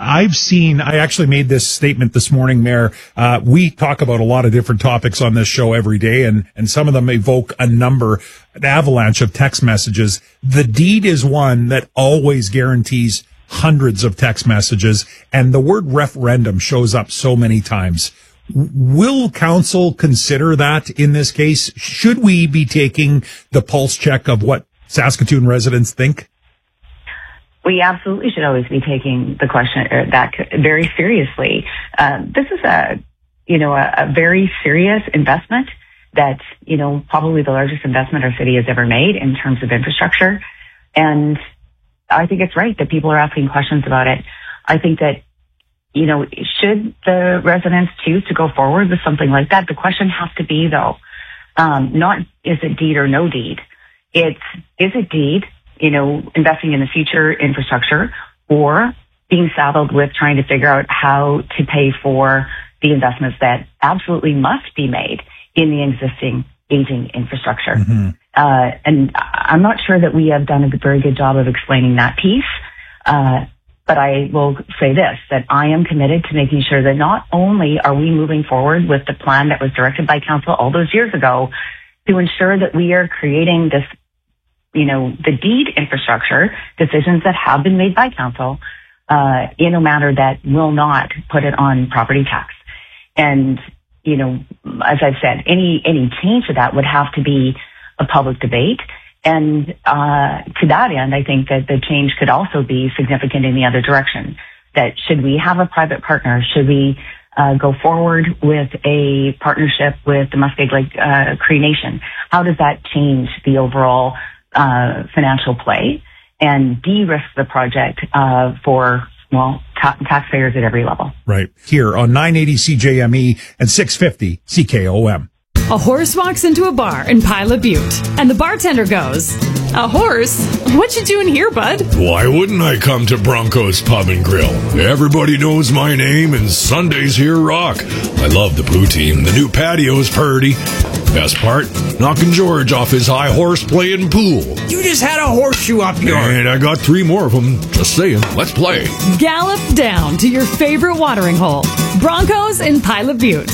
I actually made this statement this morning, Mayor. We talk about a lot of different topics on this show every day, and some of them evoke an avalanche of text messages. The deed is one that always guarantees hundreds of text messages, and the word referendum shows up so many times. Will council consider that in this case? Should we be taking the pulse check of what Saskatoon residents think? We absolutely should always be taking the question that very seriously. This is a very serious investment that, probably the largest investment our city has ever made in terms of infrastructure. And I think it's right that people are asking questions about it. I think that, should the residents choose to go forward with something like that, the question has to be, though, not is it deed or no deed? It's, is it deed, investing in the future infrastructure, or being saddled with trying to figure out how to pay for the investments that absolutely must be made in the existing aging infrastructure. Mm-hmm. And I'm not sure that we have done a very good job of explaining that piece. But I will say this, that I am committed to making sure that not only are we moving forward with the plan that was directed by council all those years ago to ensure that we are creating this, the deed infrastructure decisions that have been made by council, in a manner that will not put it on property tax. And, as I've said, any change to that would have to be a public debate. And to that end, I think that the change could also be significant in the other direction. That should we have a private partner? Should we go forward with a partnership with the Muskeg Lake Cree Nation? How does that change the overall financial play and de-risk the project for taxpayers at every level? Right. Here on 980 CJME and 650 CKOM. A horse walks into a bar in Pilot Butte, and the bartender goes, "A horse? What you doing here, bud?" Why wouldn't I come to Bronco's Pub and Grill? Everybody knows my name, and Sundays here rock. I love the poutine. The new patio's purty. Best part, knocking George off his high horse playing pool. You just had a horseshoe up your... And I got 3 more of them. Just saying, let's play. Gallop down to your favorite watering hole. Broncos in Pilot Butte.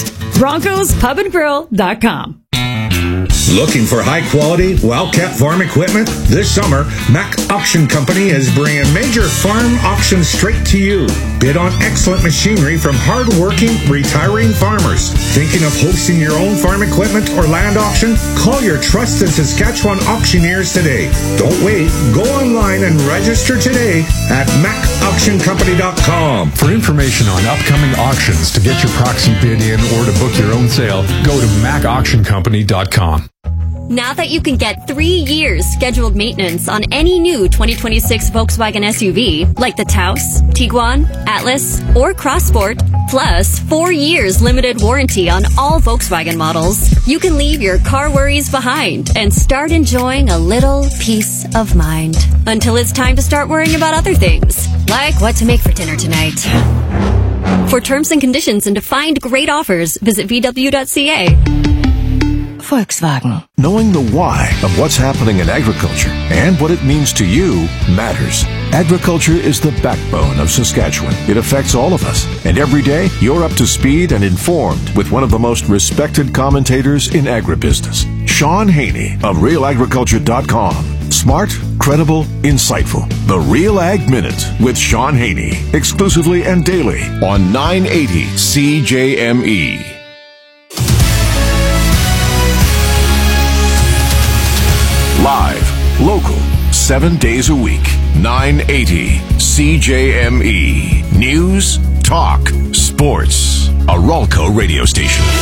BroncosPubandGrill.com. Looking for high-quality, well-kept farm equipment? This summer, Mac Auction Company is bringing major farm auctions straight to you. Bid on excellent machinery from hard-working, retiring farmers. Thinking of hosting your own farm equipment or land auction? Call your trusted Saskatchewan auctioneers today. Don't wait. Go online and register today at macauctioncompany.com. For information on upcoming auctions, to get your proxy bid in, or to book your own sale, go to macauctioncompany.com. Now that you can get 3 years scheduled maintenance on any new 2026 Volkswagen SUV, like the Taos, Tiguan, Atlas, or Crossport, plus 4 years limited warranty on all Volkswagen models, you can leave your car worries behind and start enjoying a little peace of mind. Until it's time to start worrying about other things, like what to make for dinner tonight. For terms and conditions and to find great offers, visit VW.ca. Volkswagen. Knowing the why of what's happening in agriculture and what it means to you matters. Agriculture is the backbone of Saskatchewan. It affects all of us. And every day, you're up to speed and informed with one of the most respected commentators in agribusiness, Sean Haney of RealAgriculture.com. Smart, credible, insightful. The Real Ag Minute with Sean Haney. Exclusively and daily on 980 CJME. Live, local, 7 days a week. 980 CJME. News, talk, sports. A Ralco radio station.